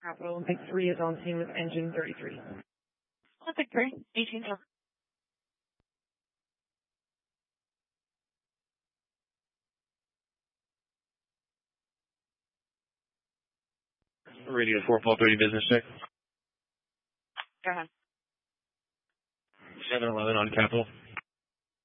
Capital, Mike 3 is on scene with engine 33. Olympic 3, 18 over. Radio 4, Paul 30, business check. Go ahead. 711 on Capital.